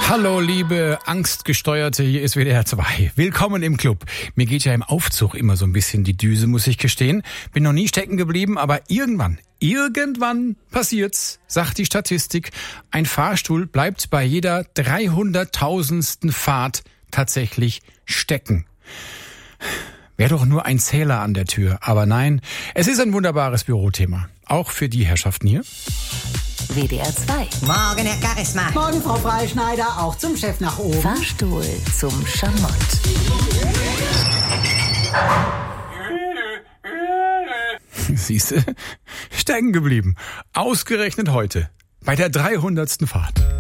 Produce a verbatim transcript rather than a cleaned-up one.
Hallo, liebe Angstgesteuerte, hier ist W D R zwei. Willkommen im Club. Mir geht ja im Aufzug immer so ein bisschen die Düse, muss ich gestehen. Bin noch nie stecken geblieben, aber irgendwann, irgendwann passiert's, sagt die Statistik. Ein Fahrstuhl bleibt bei jeder dreihunderttausendsten Fahrt tatsächlich stecken. Wäre doch nur ein Zähler an der Tür. Aber nein, es ist ein wunderbares Bürothema. Auch für die Herrschaften hier. W D R zwei. Morgen, Herr Charisma. Morgen, Frau Freischneider, auch zum Chef nach oben. Fahrstuhl zum Schamott. Siehste, stecken geblieben. Ausgerechnet heute. Bei der dreihundertsten Fahrt.